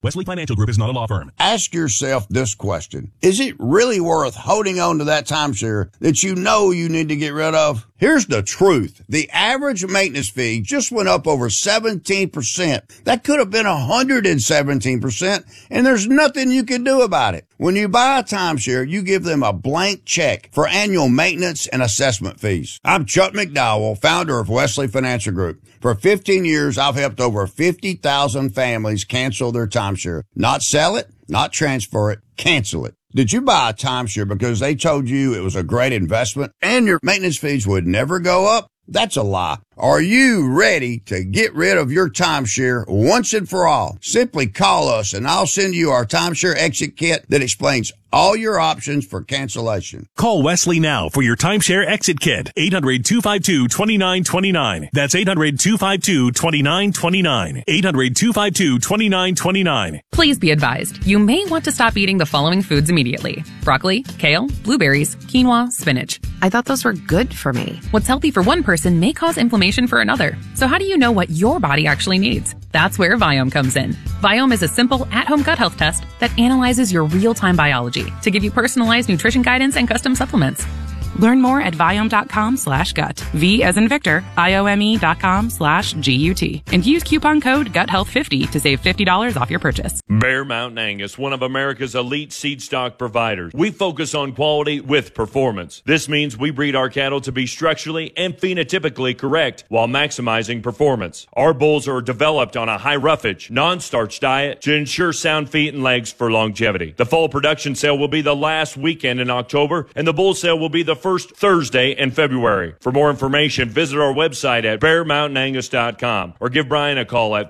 Wesley Financial Group is not a law firm. Ask yourself this question. Is it really worth holding on to that timeshare that you know you need to get rid of? Here's the truth. The average maintenance fee just went up over 17%. That could have been 117%, and there's nothing you can do about it. When you buy a timeshare, you give them a blank check for annual maintenance and assessment fees. I'm Chuck McDowell, founder of Wesley Financial Group. For 15 years, I've helped over 50,000 families cancel their timeshare. Not sell it, not transfer it, cancel it. Did you buy a timeshare because they told you it was a great investment and your maintenance fees would never go up? That's a lie. Are you ready to get rid of your timeshare once and for all? Simply call us and I'll send you our timeshare exit kit that explains all your options for cancellation. Call Wesley now for your timeshare exit kit. 800-252-2929. That's 800-252-2929. 800-252-2929. Please be advised, you may want to stop eating the following foods immediately: broccoli, kale, blueberries, quinoa, spinach. I thought those were good for me. What's healthy for one person may cause inflammation for another. So how do you know what your body actually needs? That's where Viome comes in. Viome is a simple at-home gut health test that analyzes your real-time biology to give you personalized nutrition guidance and custom supplements. Learn more at Viome.com/gut. V as in Victor, IOME.com/GUT. And use coupon code GUTHEALTH50 to save $50 off your purchase. Bear Mountain Angus, one of America's elite seed stock providers. We focus on quality with performance. This means we breed our cattle to be structurally and phenotypically correct while maximizing performance. Our bulls are developed on a high roughage, non-starch diet to ensure sound feet and legs for longevity. The fall production sale will be the last weekend in October, and the bull sale will be the first Thursday in February. For more information, visit our website at bearmountainangus.com or give Brian a call at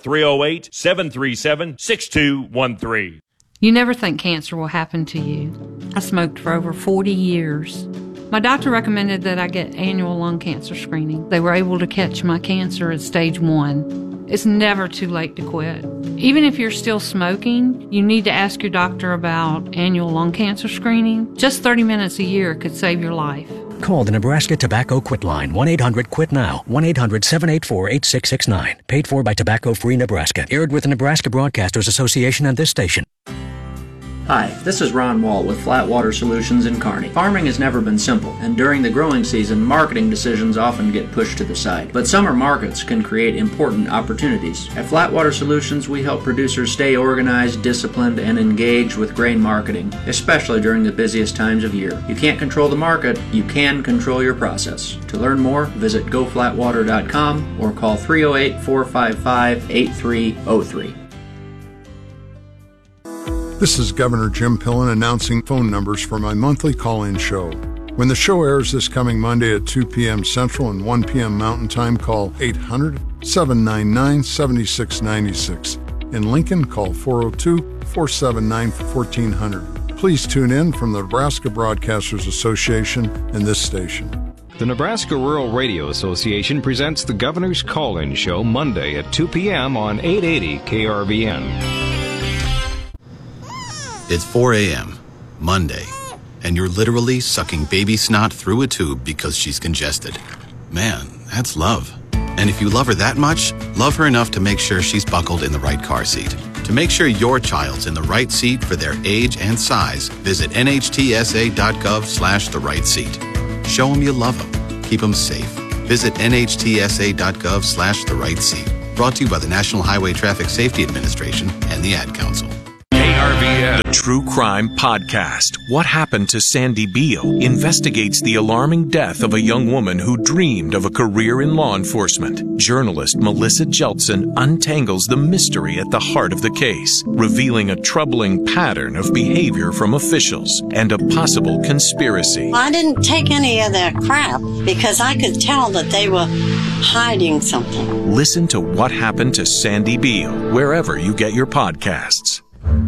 308-737-6213. You never think cancer will happen to you. I smoked for over 40 years. My doctor recommended that I get annual lung cancer screening. They were able to catch my cancer at stage 1. It's never too late to quit. Even if you're still smoking, you need to ask your doctor about annual lung cancer screening. Just 30 minutes a year could save your life. Call the Nebraska Tobacco Quit Line, 1-800-QUIT-NOW, 1-800-784-8669. Paid for by Tobacco Free Nebraska. Aired with the Nebraska Broadcasters Association and this station. Hi, this is Ron Wall with Flatwater Solutions in Kearney. Farming has never been simple, and during the growing season, marketing decisions often get pushed to the side. But summer markets can create important opportunities. At Flatwater Solutions, we help producers stay organized, disciplined, and engaged with grain marketing, especially during the busiest times of year. You can't control the market, you can control your process. To learn more, visit goflatwater.com or call 308-455-8303. This is Governor Jim Pillen announcing phone numbers for my monthly call-in show. When the show airs this coming Monday at 2 p.m. Central and 1 p.m. Mountain Time, call 800-799-7696. In Lincoln, call 402-479-1400. Please tune in from the Nebraska Broadcasters Association and this station. The Nebraska Rural Radio Association presents the Governor's Call-In Show Monday at 2 p.m. on 880 KRVN. It's 4 a.m., Monday, and you're literally sucking baby snot through a tube because she's congested. Man, that's love. And if you love her that much, love her enough to make sure she's buckled in the right car seat. To make sure your child's in the right seat for their age and size, visit nhtsa.gov/the right seat. Show them you love them. Keep them safe. Visit nhtsa.gov/the right seat. Brought to you by the National Highway Traffic Safety Administration and the Ad Council. KRVN, the True Crime Podcast. What Happened to Sandy Beale investigates the alarming death of a young woman who dreamed of a career in law enforcement. Journalist Melissa Jeltsin untangles the mystery at the heart of the case, revealing a troubling pattern of behavior from officials and a possible conspiracy. I didn't take any of that crap because I could tell that they were hiding something. Listen to What Happened to Sandy Beale wherever you get your podcasts.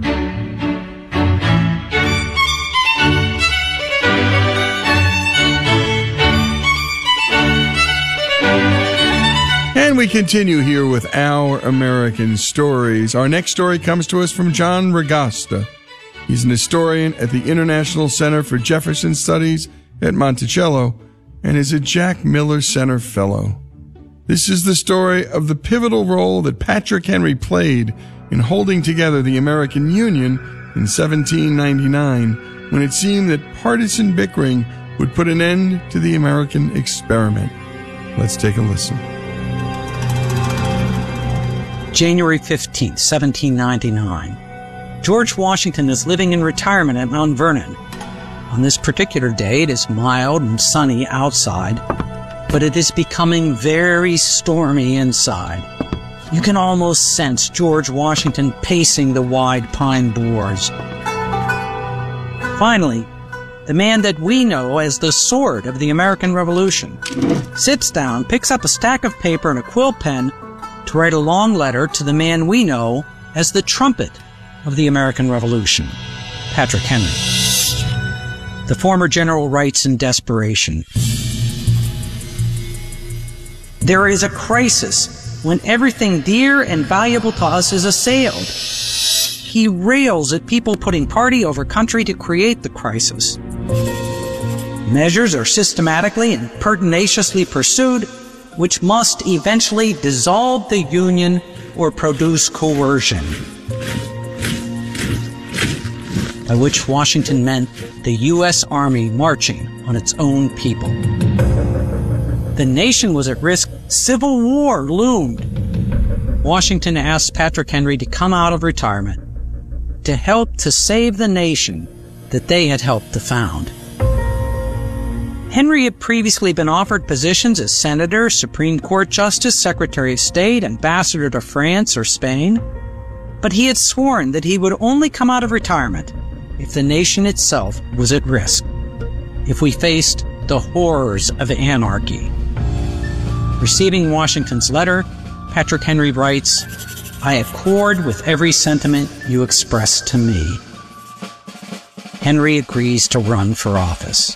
And we continue here with Our American Stories. Our next story comes to us from John Ragasta. He's an historian at the International Center for Jefferson Studies at Monticello and is a Jack Miller Center Fellow. This is the story of the pivotal role that Patrick Henry played in holding together the American Union in 1799, when it seemed that partisan bickering would put an end to the American experiment. Let's take a listen. January 15, 1799. George Washington is living in retirement at Mount Vernon. On this particular day, it is mild and sunny outside, but it is becoming very stormy inside. You can almost sense George Washington pacing the wide pine boards. Finally, the man that we know as the Sword of the American Revolution sits down, picks up a stack of paper and a quill pen to write a long letter to the man we know as the Trumpet of the American Revolution, Patrick Henry. The former general writes in desperation, "There is a crisis when everything dear and valuable to us is assailed." He rails at people putting party over country to create the crisis. Measures are systematically and pertinaciously pursued, which must eventually dissolve the Union or produce coercion. By which Washington meant the U.S. Army marching on its own people. The nation was at risk. Civil war loomed. Washington asked Patrick Henry to come out of retirement to help to save the nation that they had helped to found. Henry had previously been offered positions as senator, Supreme Court justice, Secretary of State, ambassador to France or Spain, but he had sworn that he would only come out of retirement if the nation itself was at risk, if we faced the horrors of anarchy. Receiving Washington's letter, Patrick Henry writes, "I accord with every sentiment you express to me." Henry agrees to run for office.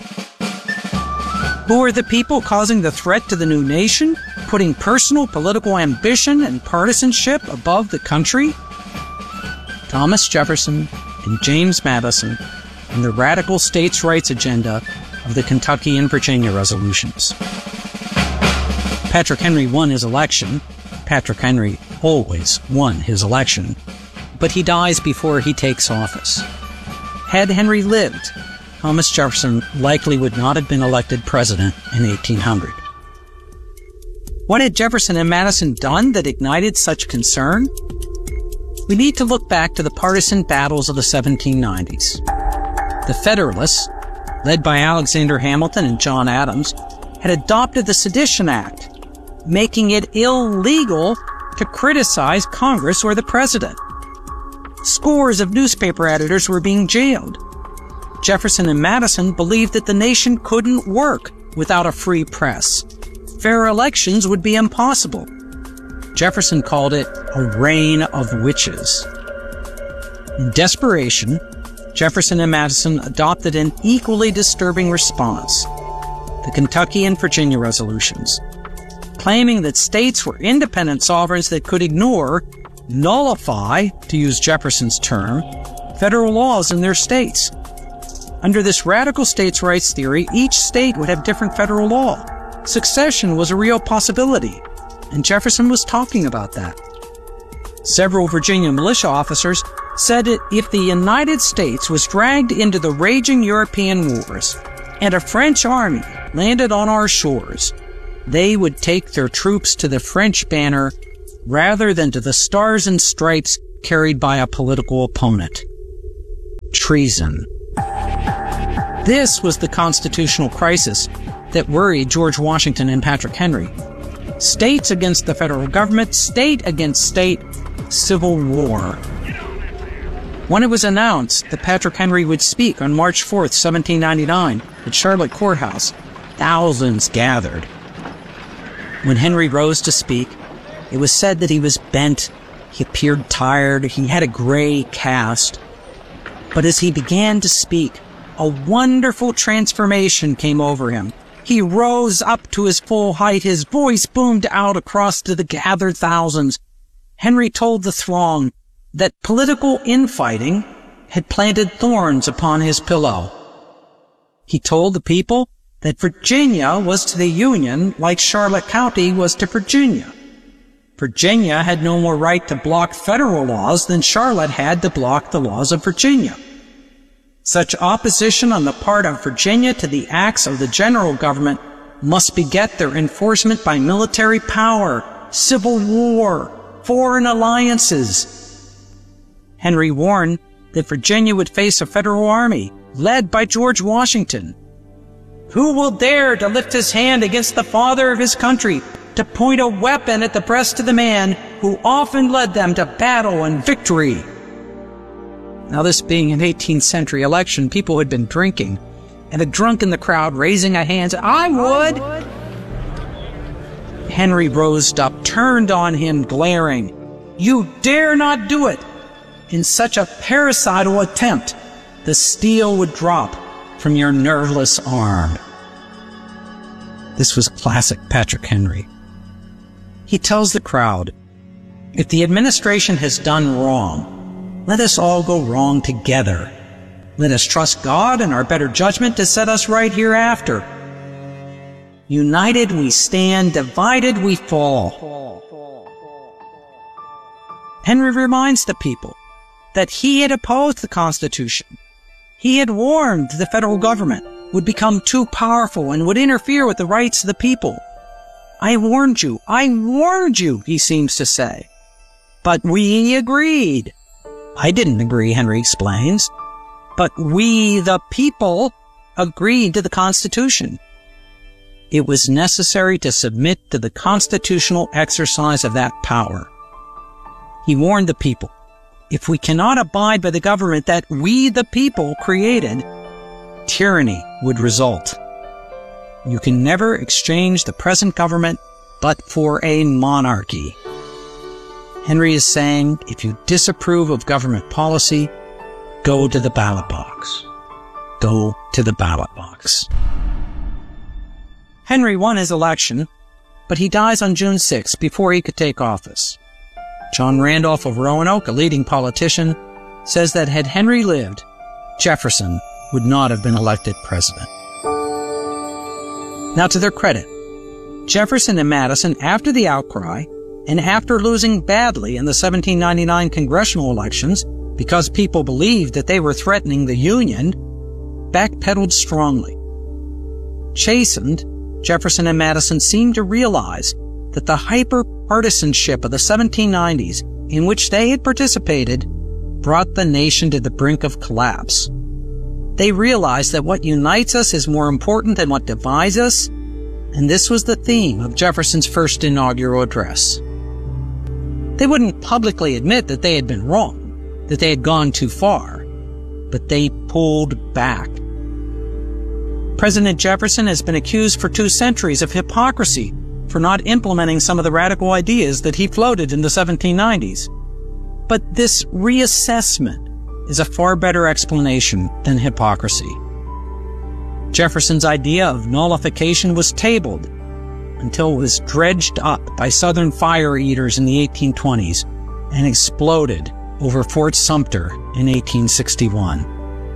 Who are the people causing the threat to the new nation, putting personal political ambition and partisanship above the country? Thomas Jefferson and James Madison and the radical states' rights agenda of the Kentucky and Virginia resolutions. Patrick Henry won his election. Patrick Henry always won his election, but he dies before he takes office. Had Henry lived, Thomas Jefferson likely would not have been elected president in 1800. What had Jefferson and Madison done that ignited such concern? We need to look back to the partisan battles of the 1790s. The Federalists, led by Alexander Hamilton and John Adams, had adopted the Sedition Act, making it illegal to criticize Congress or the president. Scores of newspaper editors were being jailed. Jefferson and Madison believed that the nation couldn't work without a free press. Fair elections would be impossible. Jefferson called it a reign of witches. In desperation, Jefferson and Madison adopted an equally disturbing response, the Kentucky and Virginia resolutions, claiming that states were independent sovereigns that could ignore, nullify, to use Jefferson's term, federal laws in their states. Under this radical states' rights theory, each state would have different federal law. Succession was a real possibility, and Jefferson was talking about that. Several Virginia militia officers said that if the United States was dragged into the raging European wars and a French army landed on our shores, they would take their troops to the French banner rather than to the stars and stripes carried by a political opponent. Treason. This was the constitutional crisis that worried George Washington and Patrick Henry. States against the federal government, state against state, civil war. When it was announced that Patrick Henry would speak on March 4th, 1799, at Charlotte Courthouse, thousands gathered. When Henry rose to speak, it was said that he was bent, he appeared tired, he had a gray cast. But as he began to speak, a wonderful transformation came over him. He rose up to his full height, his voice boomed out across to the gathered thousands. Henry told the throng that political infighting had planted thorns upon his pillow. He told the people that Virginia was to the Union like Charlotte County was to Virginia. Virginia had no more right to block federal laws than Charlotte had to block the laws of Virginia. Such opposition on the part of Virginia to the acts of the general government must beget their enforcement by military power, civil war, foreign alliances. Henry warned that Virginia would face a federal army led by George Washington. Who will dare to lift his hand against the father of his country, to point a weapon at the breast of the man who often led them to battle and victory? Now, this being an 18th century election, people had been drinking and a drunk in the crowd raising a hand, I would. Henry rose up, turned on him, glaring. You dare not do it. In such a parricidal attempt, the steel would drop from your nerveless arm. This was classic Patrick Henry. He tells the crowd, if the administration has done wrong, let us all go wrong together. Let us trust God and our better judgment to set us right hereafter. United we stand, divided we fall. Henry reminds the people that he had opposed the Constitution. He had warned the federal government would become too powerful and would interfere with the rights of the people. I warned you, he seems to say. But we agreed. I didn't agree, Henry explains. But we, the people, agreed to the Constitution. It was necessary to submit to the constitutional exercise of that power. He warned the people, if we cannot abide by the government that we, the people, created, tyranny would result. You can never exchange the present government but for a monarchy. Henry is saying, if you disapprove of government policy, go to the ballot box. Go to the ballot box. Henry won his election, but he dies on June 6 before he could take office. John Randolph of Roanoke, a leading politician, says that had Henry lived, Jefferson would not have been elected president. Now, to their credit, Jefferson and Madison, after the outcry, and after losing badly in the 1799 congressional elections because people believed that they were threatening the Union, backpedaled strongly. Chastened, Jefferson and Madison seemed to realize that the hyper-partisanship of the 1790s, in which they had participated, brought the nation to the brink of collapse. They realized that what unites us is more important than what divides us, and this was the theme of Jefferson's first inaugural address. They wouldn't publicly admit that they had been wrong, that they had gone too far, but they pulled back. President Jefferson has been accused for 2 centuries of hypocrisy for not implementing some of the radical ideas that he floated in the 1790s. But this reassessment is a far better explanation than hypocrisy. Jefferson's idea of nullification was tabled until it was dredged up by Southern fire eaters in the 1820s and exploded over Fort Sumter in 1861.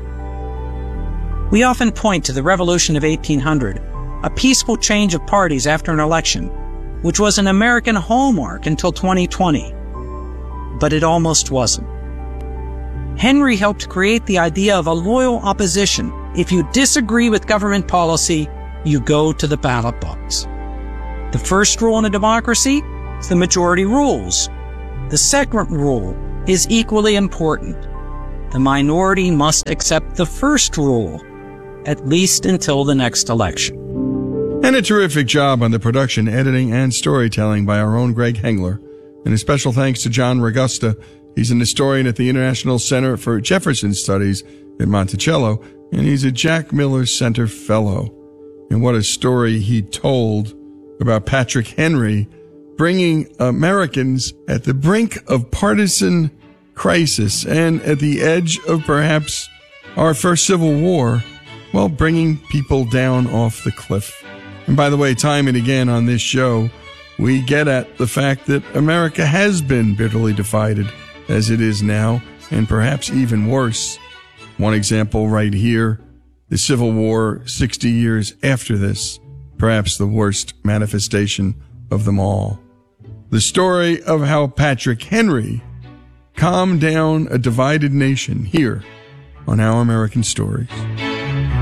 We often point to the Revolution of 1800, a peaceful change of parties after an election, which was an American hallmark until 2020. But it almost wasn't. Henry helped create the idea of a loyal opposition. If you disagree with government policy, you go to the ballot box. The first rule in a democracy is the majority rules. The second rule is equally important. The minority must accept the first rule, at least until the next election. And a terrific job on the production, editing, and storytelling by our own Greg Hengler. And a special thanks to John Ragusta. He's an historian at the International Center for Jefferson Studies at Monticello, and he's a Jack Miller Center Fellow. And what a story he told about Patrick Henry bringing Americans at the brink of partisan crisis and at the edge of perhaps our first Civil War, while bringing people down off the cliff. And by the way, time and again on this show, we get at the fact that America has been bitterly divided as it is now, and perhaps even worse. One example right here, the Civil War 60 years after this, perhaps the worst manifestation of them all. The story of how Patrick Henry calmed down a divided nation here on Our American Stories.